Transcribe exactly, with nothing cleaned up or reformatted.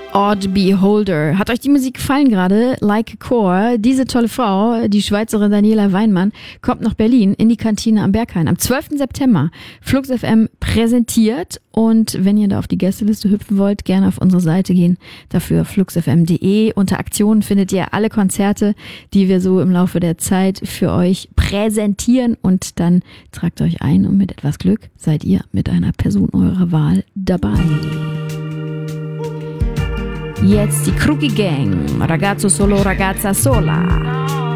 Odd Beholder. Hat euch die Musik gefallen gerade? Like a Core. Diese tolle Frau, die Schweizerin Daniela Weinmann, kommt nach Berlin in die Kantine am Berghain am zwölften September. Flux F M präsentiert, und wenn ihr da auf die Gästeliste hüpfen wollt, gerne auf unsere Seite gehen. Dafür flux f m punkt de. Unter Aktionen findet ihr alle Konzerte, die wir so im Laufe der Zeit für euch präsentieren, und dann tragt euch ein, und mit etwas Glück seid ihr mit einer Person eurer Wahl dabei. Jetzt die Kruki Gang, Ragazzo Solo, Ragazza Sola.